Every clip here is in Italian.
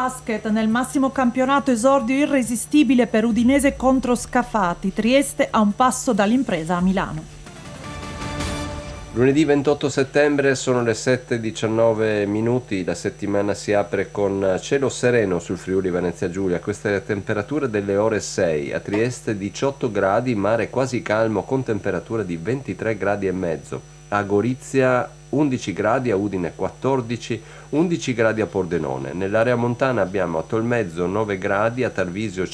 Basket nel massimo campionato, esordio irresistibile per Udinese contro Scafati. Trieste a un passo dall'impresa a Milano. Lunedì 28 settembre sono le 7:19 minuti, la settimana si apre con cielo sereno sul Friuli Venezia Giulia, questa è la temperatura delle ore 6, a Trieste 18 gradi, mare quasi calmo con temperatura di 23 gradi e mezzo, a Gorizia 11 gradi, a Udine 14, 11 gradi a Pordenone, nell'area montana abbiamo a Tolmezzo 9 gradi, a Tarvisio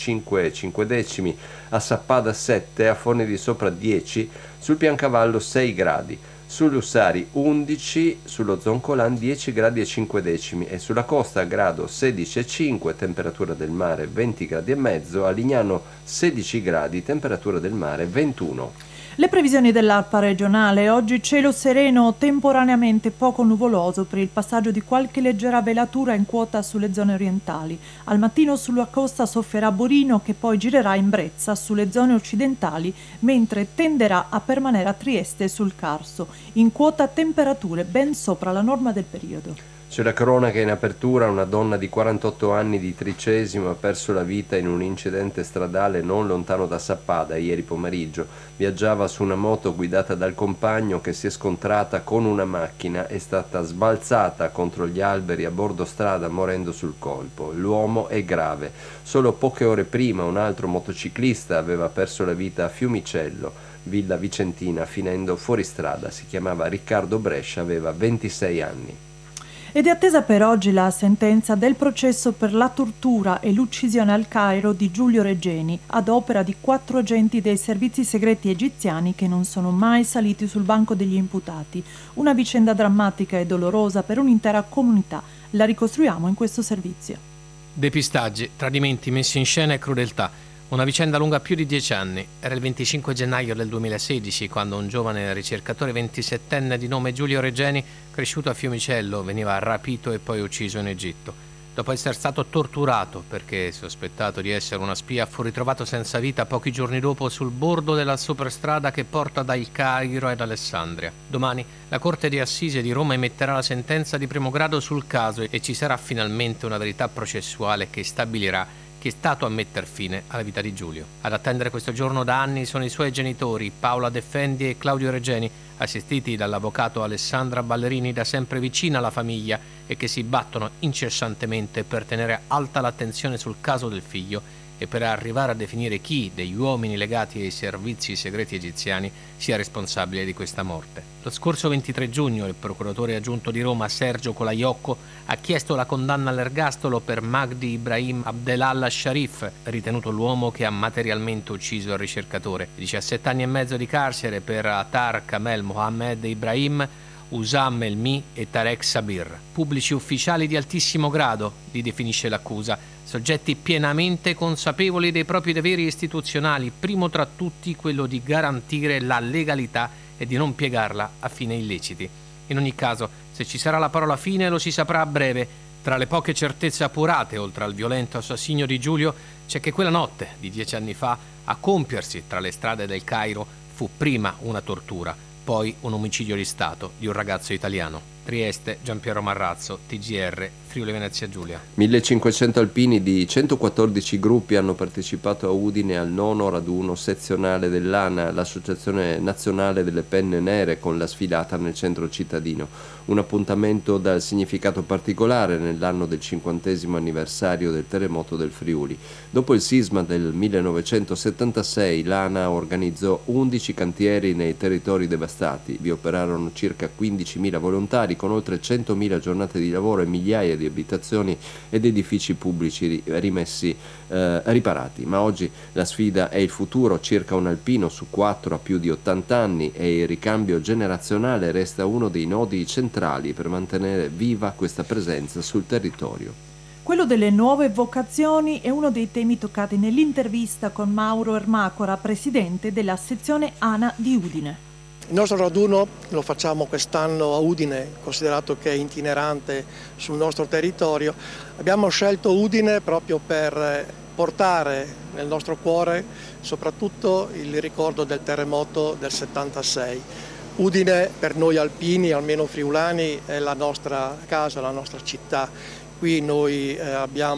5 decimi, a Sappada 7, a Forni di Sopra 10, sul Piancavallo 6 gradi. Su Lussari 11, sullo Zoncolan 10 gradi e 5 decimi e sulla costa grado 16,5, temperatura del mare 20 gradi e mezzo, a Lignano 16 gradi, temperatura del mare 21. Le previsioni dell'ARPA regionale: oggi cielo sereno, temporaneamente poco nuvoloso per il passaggio di qualche leggera velatura in quota sulle zone orientali. Al mattino sulla costa soffierà Borino, che poi girerà in brezza sulle zone occidentali, mentre tenderà a permanere a Trieste e sul Carso. In quota temperature ben sopra la norma del periodo. C'è la cronaca in apertura, una donna di 48 anni di Tricesimo ha perso la vita in un incidente stradale non lontano da Sappada ieri pomeriggio. Viaggiava su una moto guidata dal compagno che si è scontrata con una macchina, è stata sbalzata contro gli alberi a bordo strada morendo sul colpo. L'uomo è grave. Solo poche ore prima un altro motociclista aveva perso la vita a Fiumicello, Villa Vicentina, finendo fuori strada. Si chiamava Riccardo Brescia, aveva 26 anni. Ed è attesa per oggi la sentenza del processo per la tortura e l'uccisione al Cairo di Giulio Regeni, ad opera di 4 agenti dei servizi segreti egiziani che non sono mai saliti sul banco degli imputati. Una vicenda drammatica e dolorosa per un'intera comunità. La ricostruiamo in questo servizio. Depistaggi, tradimenti messi in scena e crudeltà. Una vicenda lunga più di 10 anni. Era il 25 gennaio del 2016 quando un giovane ricercatore 27enne di nome Giulio Regeni, cresciuto a Fiumicello, veniva rapito e poi ucciso in Egitto. Dopo essere stato torturato perché sospettato di essere una spia, fu ritrovato senza vita pochi giorni dopo sul bordo della superstrada che porta dal Cairo ad Alessandria. Domani la Corte di Assise di Roma emetterà la sentenza di primo grado sul caso e ci sarà finalmente una verità processuale che stabilirà chi è stato a metter fine alla vita di Giulio. Ad attendere questo giorno da anni sono i suoi genitori, Paola Defendi e Claudio Regeni, assistiti dall'avvocato Alessandra Ballerini, da sempre vicina alla famiglia e che si battono incessantemente per tenere alta l'attenzione sul caso del figlio e per arrivare a definire chi degli uomini legati ai servizi segreti egiziani sia responsabile di questa morte. Lo scorso 23 giugno il procuratore aggiunto di Roma Sergio Colaiocco ha chiesto la condanna all'ergastolo per Magdi Ibrahim Abdelallah Sharif, ritenuto l'uomo che ha materialmente ucciso il ricercatore. 17 anni e mezzo di carcere per Atar Kamel Mohammed Ibrahim, Usam Elmi e Tarek Sabir. Pubblici ufficiali di altissimo grado, li definisce l'accusa, soggetti pienamente consapevoli dei propri doveri istituzionali, primo tra tutti quello di garantire la legalità e di non piegarla a fini illeciti. In ogni caso, se ci sarà la parola fine lo si saprà a breve. Tra le poche certezze appurate, oltre al violento assassinio di Giulio, c'è che quella notte di 10 anni fa a compiersi tra le strade del Cairo fu prima una tortura, poi un omicidio di Stato di un ragazzo italiano. Trieste, Giampiero Marrazzo, TGR, Friuli Venezia Giulia. 1500 alpini di 114 gruppi hanno partecipato a Udine al 9° raduno sezionale dell'ANA, l'Associazione Nazionale delle Penne Nere, con la sfilata nel centro cittadino. Un appuntamento dal significato particolare nell'anno del 50° anniversario del terremoto del Friuli. Dopo il sisma del 1976, l'ANA organizzò 11 cantieri nei territori devastati. Vi operarono circa 15.000 volontari con oltre 100.000 giornate di lavoro e migliaia di abitazioni ed edifici pubblici riparati. Ma oggi la sfida è il futuro. Circa un alpino su 4 ha più di 80 anni e il ricambio generazionale resta uno dei nodi centrali per mantenere viva questa presenza sul territorio. Quello delle nuove vocazioni è uno dei temi toccati nell'intervista con Mauro Ermacora, presidente della sezione ANA di Udine. Il nostro raduno lo facciamo quest'anno a Udine, considerato che è itinerante sul nostro territorio. Abbiamo scelto Udine proprio per portare nel nostro cuore soprattutto il ricordo del terremoto del 76. Udine per noi alpini, almeno friulani, è la nostra casa, la nostra città. Qui noi abbiamo